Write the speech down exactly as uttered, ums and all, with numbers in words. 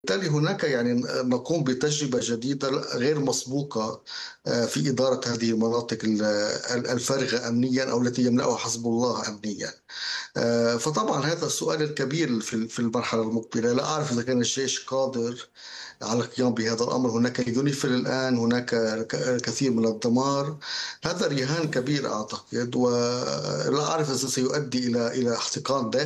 بالتالي هناك يعني نقوم بتجربة جديدة غير مسبوقة آه، في إدارة هذه المناطق ال- الفارغة أمنيا أو التي يملأها حزب الله أمنيا. آه، فطبعا هذا السؤال الكبير في في المرحلة المقبلة. لا أعرف إذا كان الجيش قادر على القيام بهذا الأمر. هناك يونيفيل الآن، هناك ك- كثير من الدمار. هذا رهان كبير أعتقد، ولا أعرف إذا سيؤدي إلى إلى احتقان داخلي